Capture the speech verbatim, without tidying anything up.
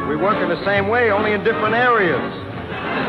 We work in the same way, only in different areas.